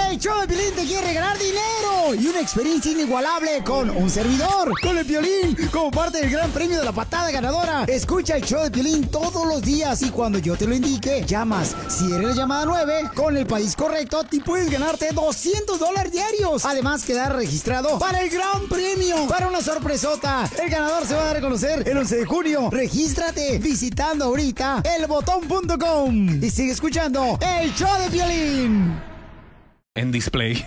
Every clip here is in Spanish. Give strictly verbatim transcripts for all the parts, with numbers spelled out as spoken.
El show de Piolín te quiere regalar dinero y una experiencia inigualable con un servidor, con el Piolín, como parte del gran premio de la patada ganadora. Escucha el show de Piolín todos los días y cuando yo te lo indique, llamas. Si eres la llamada nueve, con el país correcto, te puedes ganarte doscientos dólares diarios. Además, quedar registrado para el gran premio, para una sorpresota. El ganador se va a dar a conocer el once de junio. Regístrate visitando ahorita el botón punto com y sigue escuchando el show de Piolín. En display.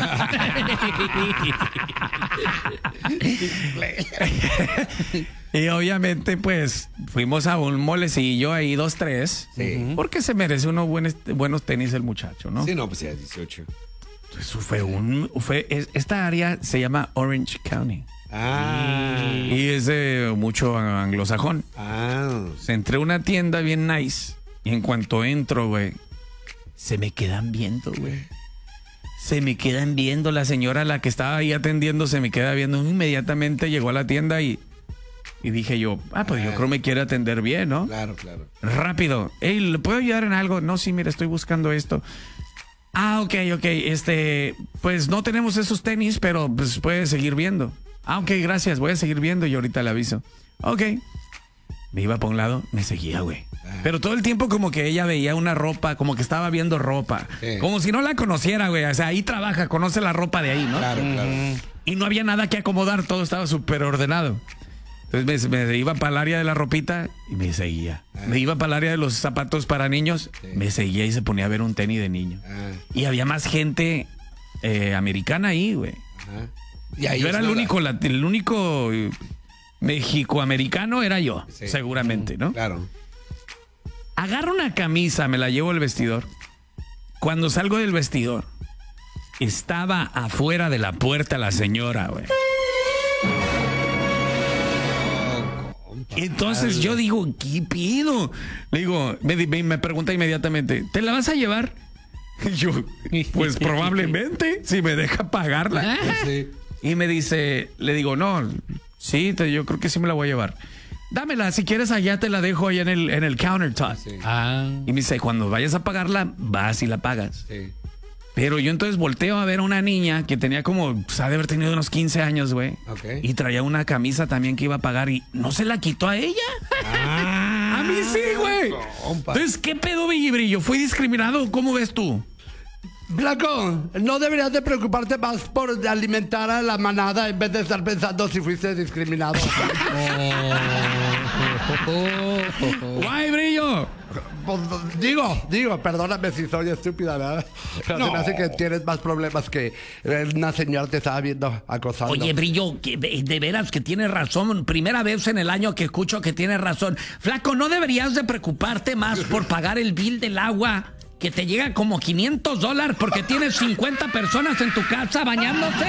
Y obviamente, pues, fuimos a un molecillo ahí, dos, tres. Sí. Porque se merece unos buenos, buenos tenis el muchacho, ¿no? Sí, no, pues ya dieciocho. Eso fue un... Fue, es- esta área se llama Orange County. Ah. Y es de mucho anglosajón. Ah. Entré a una tienda bien nice. Y en cuanto entro, güey, se me quedan viendo, güey. Se me quedan viendo. La señora, la que estaba ahí atendiendo, se me queda viendo. Inmediatamente llegó a la tienda y, y dije yo, ah, pues yo creo me quiere atender bien, ¿no? Claro, claro. Rápido. Ey, ¿le puedo ayudar en algo? No, sí, mira, estoy buscando esto. Ah, ok, ok. Este, pues no tenemos esos tenis, pero pues puede seguir viendo. Ah, ok, gracias. Voy a seguir viendo y ahorita le aviso. Ok. Me iba para un lado, me seguía, güey. Pero todo el tiempo como que ella veía una ropa, como que estaba viendo ropa. Sí. Como si no la conociera, güey. O sea, ahí trabaja, conoce la ropa de ahí, ¿no? Claro, claro. Y no había nada que acomodar, todo estaba súper ordenado. Entonces me, me iba para el área de la ropita y me seguía. Me iba para el área de los zapatos para niños, Sí. me seguía y se ponía a ver un tenis de niño. Ah, Y había más gente eh, americana ahí, güey. ajá. Y ahí Yo es era el nada. único, lat- el único eh, mexicoamericano, era yo, Sí. seguramente, ¿no? Claro. Agarro una camisa, me la llevo al vestidor. Cuando salgo del vestidor, estaba afuera de la puerta la señora, güey. Entonces yo digo, ¿qué pido? Le digo, me, di- me- me pregunta inmediatamente, ¿te la vas a llevar? Y yo, pues probablemente, si me deja pagarla. Sí. Y me dice, le digo, no, sí, te- yo creo que sí me la voy a llevar. Dámela, si quieres allá te la dejo ahí en el, en el countertop. Sí. Ah. Y me dice, cuando vayas a pagarla, vas y la pagas. Sí. Pero yo entonces volteo a ver a una niña que tenía como, pues, ha de haber tenido unos quince años, güey. Ok. Y traía una camisa también que iba a pagar y no se la quitó a ella. Ah. A mí sí, güey. Compa. Entonces, ¿qué pedo, Brillo? ¿Fui discriminado? ¿Cómo ves tú? Blanco, no deberías de preocuparte más por alimentar a la manada en vez de estar pensando si fuiste discriminado. ¡Guay, Brillo! Pues, digo, digo, perdóname si soy estúpida, ¿verdad? Pero se me hace que tienes más problemas que eh, una señora te estaba viendo acosando. Oye, Brillo, que de, de veras que tienes razón. Primera vez en el año que escucho que tienes razón. Flaco, ¿no deberías de preocuparte más por pagar el bill del agua? Que te llega como quinientos dólares porque tienes cincuenta personas en tu casa bañándose.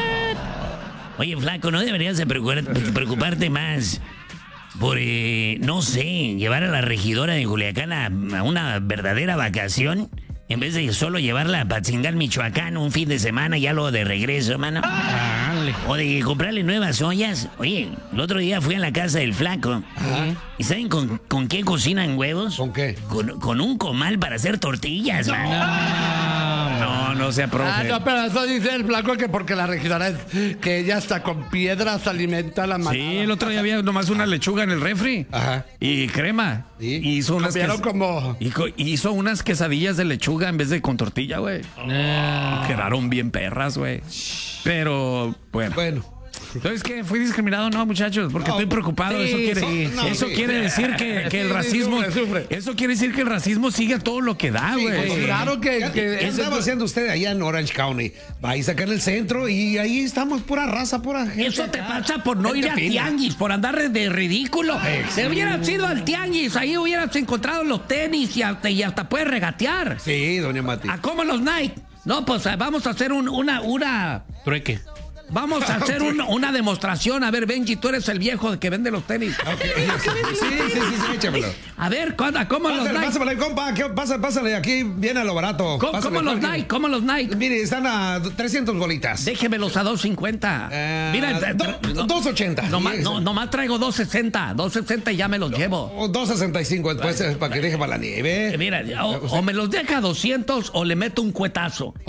Oye, Flaco, ¿no deberías de preocupar- preocuparte más por, eh, no sé, llevar a la regidora de Culiacán a, a una verdadera vacación? En vez de solo llevarla a Patzingán, Michoacán, un fin de semana y ya luego de regreso, mano. O de comprarle nuevas ollas. Oye, el otro día fui a la casa del Flaco. ¿Y saben con, con qué cocinan huevos? ¿Con qué? Con, con un comal para hacer tortillas, mano. No, no sea profe. Ah, no, pero eso dice el Blanco que porque la regidora es que ella hasta con piedras alimenta a la manada. Sí, el otro día había nomás una lechuga en el refri. Ajá. Y crema. ¿Sí? Y hizo unas, Comieron ques- como... y co- y hizo unas quesadillas de lechuga en vez de con tortilla, güey. Quedaron bien perras, güey. Pero, bueno. Bueno. Entonces, ¿qué? ¿Fui discriminado? No, muchachos, porque estoy preocupado. sí, eso quiere, sí, no, eso sí. quiere decir que, que el Sí, racismo... sufre, sufre. Eso quiere decir que el racismo sigue a todo lo que da, güey. pues, Claro que... ¿Qué, que qué eso- estaba haciendo usted allá en Orange County? Va a sacar el centro y ahí estamos, pura raza, pura gente. Eso te acá. pasa por no Gente ir a fina. tianguis, por andar de, de ridículo. Se hubieras ido al tianguis, ahí hubieras encontrado los tenis y hasta, y hasta puedes regatear. Sí, doña Mati. ¿A cómo los Nike? No, pues ah, vamos a hacer un- una, una, Trueque. vamos a hacer un- una demostración. A ver, Benji, tú eres el viejo que vende los tenis. Ok, sí, sí, sí, sí, sí, échamelo. A ver, ¿cuándo- ¿cómo los Pásale, Nike? pásale, compa, ¿qué- pásale, pásale, aquí viene a lo barato. ¿Cómo, Pásale, cómo los Jorge. Nike? ¿Cómo los Nike? Mire, están a trescientas bolitas. Déjemelos a dos cincuenta. Eh, Mira, tra- do- tra- no- dos ochenta. Nomás, Sí, no, esa. nomás traigo dos sesenta. dos sesenta y ya me los llevo. O dos sesenta y cinco después eh, para que deje para la nieve. Eh, Mira, o, o me los deja a doscientos o le meto un cuetazo.